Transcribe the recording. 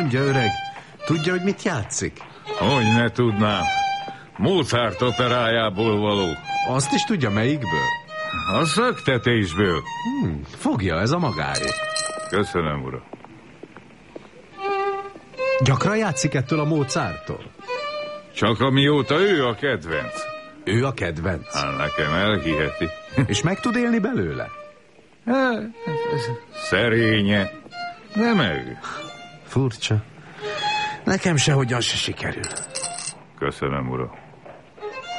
mondja, öreg. Tudja, hogy mit játszik? Hogy ne tudnám. Mozart operájából való. Azt is tudja, melyikből? A szöktetésből. Fogja, ez a magáé. Köszönöm, uram. Gyakran játszik ettől a Mozarttól? Csak amióta ő a kedvenc. Ő a kedvenc. Hát nekem elhiheti. És meg tud élni belőle? Szerénye. De meg. Furcsa. Nekem sehogyan se sikerül. Köszönöm, uram.